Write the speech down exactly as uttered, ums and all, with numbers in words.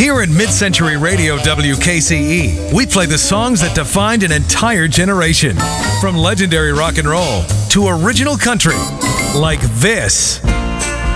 Here at Mid-Century Radio W K C E, we play the songs that defined an entire generation. From legendary rock and roll to original country, like this.